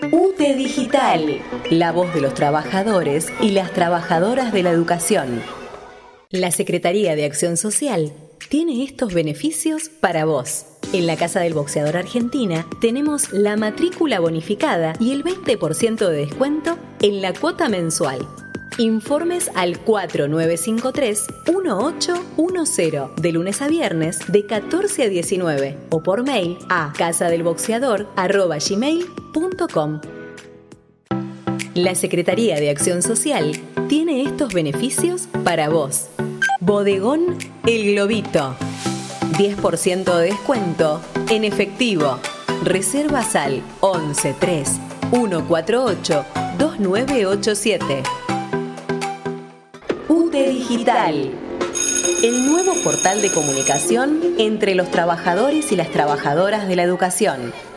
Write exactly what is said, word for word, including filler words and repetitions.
U T E Digital, la voz de los trabajadores y las trabajadoras de la educación. La Secretaría de Acción Social tiene estos beneficios para vos. En la Casa del Boxeador Argentina tenemos la matrícula bonificada y el veinte por ciento de descuento en la cuota mensual. Informes al cuatro nueve cinco tres, uno ocho uno cero de lunes a viernes de catorce a diecinueve o por mail a casadelboxeador arroba gmail punto com. La Secretaría de Acción Social tiene estos beneficios para vos. Bodegón El Globito. diez por ciento de descuento en efectivo. Reservas al once tres, uno cuatro ocho, dos nueve ocho siete. U T E Digital, el nuevo portal de comunicación entre los trabajadores y las trabajadoras de la educación.